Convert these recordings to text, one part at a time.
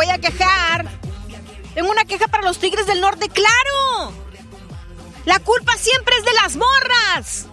voy a quejar. Tengo una queja para los Tigres del Norte, ¡claro! La culpa siempre es de las morras.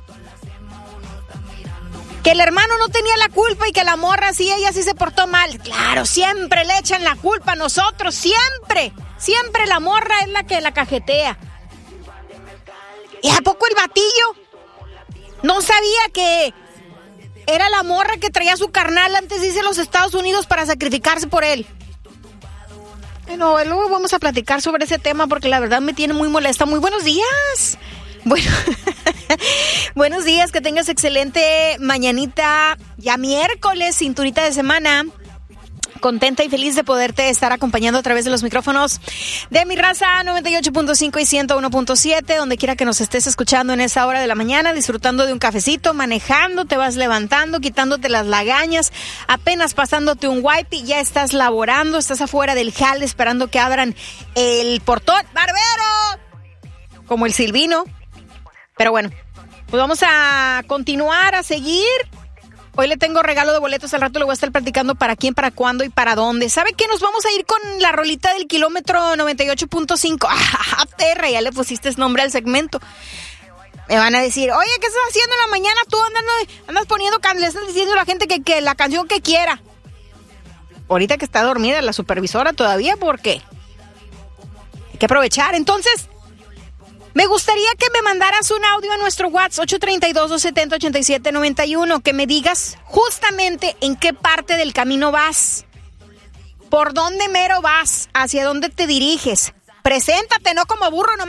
Que el hermano no tenía la culpa y que la morra sí, ella sí se portó mal. Claro, siempre le echan la culpa a nosotros, siempre. Siempre la morra es la que la cajetea. ¿Y a poco el batillo no sabía que era la morra que traía a su carnal antes de irse a los Estados Unidos para sacrificarse por él? Bueno, luego vamos a platicar sobre ese tema porque la verdad me tiene muy molesta. Muy buenos días. Bueno, buenos días, que tengas excelente mañanita, ya miércoles, cinturita de semana. Contenta y feliz de poderte estar acompañando a través de los micrófonos de Mi Raza 98.5 y 101.7, donde quiera que nos estés escuchando en esta hora de la mañana, disfrutando de un cafecito, manejando, te vas levantando, quitándote las lagañas, apenas pasándote un wipe y ya estás laborando, estás afuera del jale esperando que abran el portón. ¡Barbero! Como el silbino. Pero bueno, pues vamos a continuar, a seguir. Hoy le tengo regalo de boletos, al rato le voy a estar platicando para quién, para cuándo y para dónde. ¿Sabe qué? Nos vamos a ir con la rolita del kilómetro 98.5. ¡Ah, perra! Ya le pusiste nombre al segmento. Me van a decir, oye, ¿qué estás haciendo en la mañana? Tú andas poniendo, le estás diciendo a la gente que la canción que quiera. Ahorita que está dormida la supervisora todavía, ¿por qué? Hay que aprovechar. Entonces, me gustaría que me mandaras un audio a nuestro WhatsApp 832-270-8791, que me digas justamente en qué parte del camino vas, por dónde mero vas, hacia dónde te diriges. Preséntate, no como burro nomás.